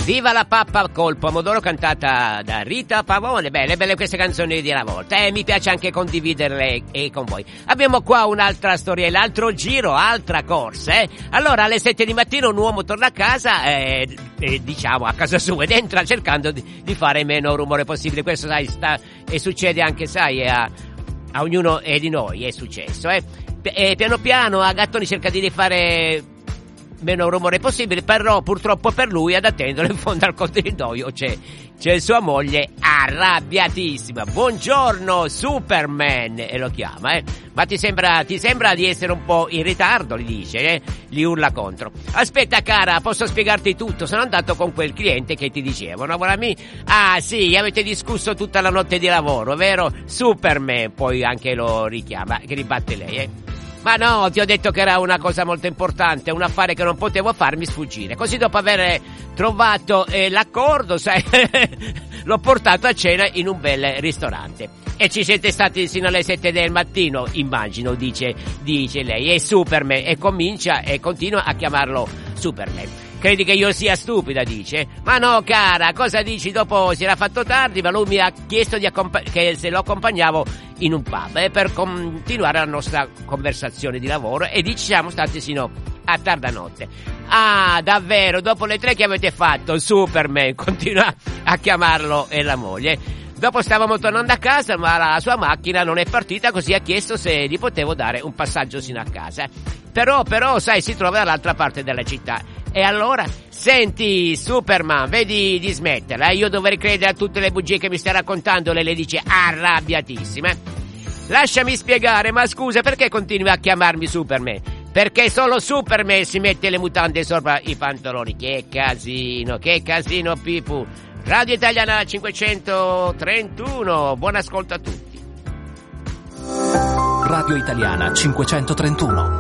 Viva la pappa col pomodoro, cantata da Rita Pavone. Belle queste canzoni di una volta, mi piace anche condividerle con voi. Abbiamo qua un'altra storia, l'altro giro, altra corsa. Allora alle 7 di mattina un uomo torna a casa, diciamo a casa sua, ed entra cercando di fare meno rumore possibile. Questo sai, e succede anche, sai, a ognuno di noi è successo. E piano piano a gattoni cerca di fare meno rumore possibile, però purtroppo per lui, ad attenderlo in fondo al corridoio c'è sua moglie arrabbiatissima. Buongiorno Superman, e lo chiama, ma ti sembra di essere un po' in ritardo, gli dice, gli urla contro. Aspetta cara, posso spiegarti tutto, sono andato con quel cliente che ti dicevo, no? Ah sì, avete discusso tutta la notte di lavoro, vero? Superman, poi anche lo richiama, che ribatte lei, Ma no, ti ho detto che era una cosa molto importante, un affare che non potevo farmi sfuggire. Così dopo aver trovato l'accordo, sai, l'ho portato a cena in un bel ristorante. E ci siete stati sino alle 7 del mattino, immagino, dice lei. E Superman, e continua a chiamarlo Superman. Credi che io sia stupida, dice? Ma no, cara, cosa dici? Dopo si era fatto tardi, ma lui mi ha chiesto che se lo accompagnavo in un pub per continuare la nostra conversazione di lavoro, e ci siamo stati sino a tarda notte. Ah, davvero? Dopo le 3 che avete fatto? Superman, continua a chiamarlo la moglie. Dopo stavamo tornando a casa, ma la sua macchina non è partita, così ha chiesto se gli potevo dare un passaggio sino a casa. Però, sai, si trova dall'altra parte della città. E allora, senti, Superman, vedi di smetterla, io dovrei credere a tutte le bugie che mi stai raccontando, le dice arrabbiatissima. Lasciami spiegare, ma scusa, perché continui a chiamarmi Superman? Perché solo Superman si mette le mutande sopra i pantaloni. Che casino, Pipu. Radio Italiana 531, buon ascolto a tutti. Radio Italiana 531.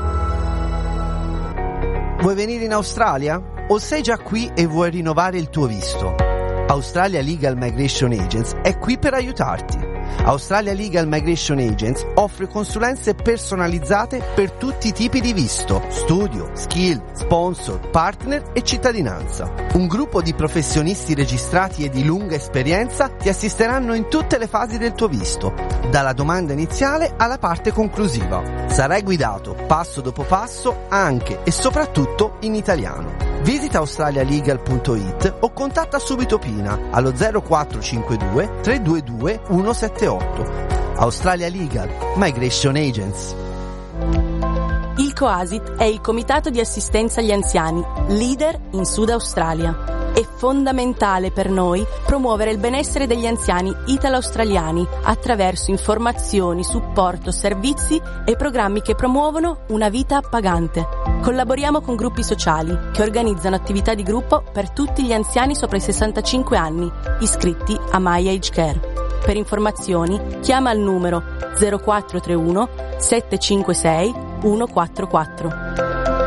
Vuoi venire in Australia? O sei già qui e vuoi rinnovare il tuo visto? Australia Legal Migration Agents è qui per aiutarti. Australia Legal Migration Agents offre consulenze personalizzate per tutti i tipi di visto: studio, skill, sponsor, partner e cittadinanza. Un gruppo di professionisti registrati e di lunga esperienza ti assisteranno in tutte le fasi del tuo visto, dalla domanda iniziale alla parte conclusiva. Sarai guidato passo dopo passo anche e soprattutto in italiano. Visita australialegal.it o contatta subito Pina allo 0452 322 178. Australia Legal Migration Agents. Il COASIT è il Comitato di Assistenza agli Anziani, leader in Sud Australia. È fondamentale per noi promuovere il benessere degli anziani italo-australiani attraverso informazioni, supporto, servizi e programmi che promuovono una vita appagante. Collaboriamo con gruppi sociali che organizzano attività di gruppo per tutti gli anziani sopra i 65 anni, iscritti a My Age Care. Per informazioni chiama al numero 0431 756 144.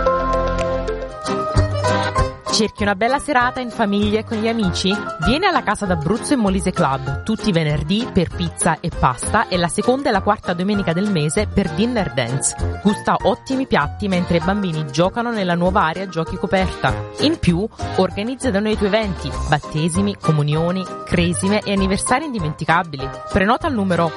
Cerchi una bella serata in famiglia e con gli amici? Vieni alla Casa d'Abruzzo e Molise Club, tutti i venerdì per pizza e pasta e la seconda e la quarta domenica del mese per dinner dance. Gusta ottimi piatti mentre i bambini giocano nella nuova area giochi coperta. In più, organizza da noi i tuoi eventi, battesimi, comunioni, cresime e anniversari indimenticabili. Prenota al numero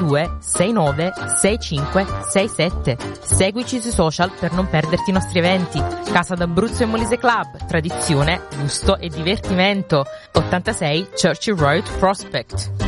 82696567. Seguici sui social per non perderti i nostri eventi. Casa d'Abruzzo e Molise Club, tradizione, gusto e divertimento. 86 Churchill Road, Prospect.